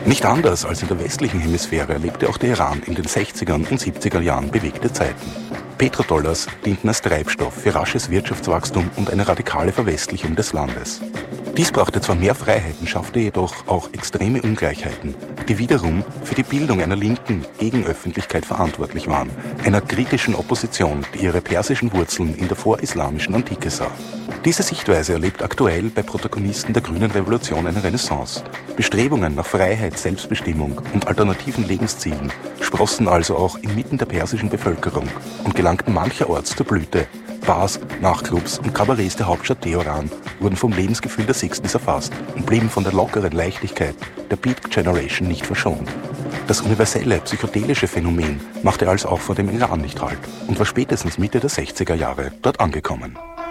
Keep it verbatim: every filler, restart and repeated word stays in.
Nicht anders als in der westlichen Hemisphäre erlebte auch der Iran in den sechziger und siebziger Jahren bewegte Zeiten. Petrodollars dienten als Treibstoff für rasches Wirtschaftswachstum und eine radikale Verwestlichung des Landes. Dies brachte zwar mehr Freiheiten, schaffte jedoch auch extreme Ungleichheiten, die wiederum für die Bildung einer linken Gegenöffentlichkeit verantwortlich waren, einer kritischen Opposition, die ihre persischen Wurzeln in der vorislamischen Antike sah. Diese Sichtweise erlebt aktuell bei Protagonisten der grünen Revolution eine Renaissance. Bestrebungen nach Freiheit, Selbstbestimmung und alternativen Lebenszielen sprossen also auch inmitten der persischen Bevölkerung und gelangten mancherorts zur Blüte. Bars, Nachtclubs und Kabarets der Hauptstadt Teheran wurden vom Lebensgefühl der Sixties erfasst und blieben von der lockeren Leichtigkeit der Beat Generation nicht verschont. Das universelle psychedelische Phänomen machte also auch vor dem Iran nicht Halt und war spätestens Mitte der sechziger Jahre dort angekommen.